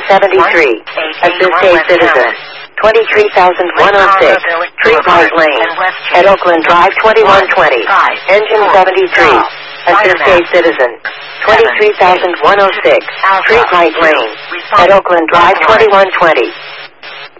73. Assist a citizen. 23,106. Tree Right Lane. At Oakland Drive 2120. Engine 73. Assist a citizen. 23,106. Tree Right Lane. At Oakland Drive 2120.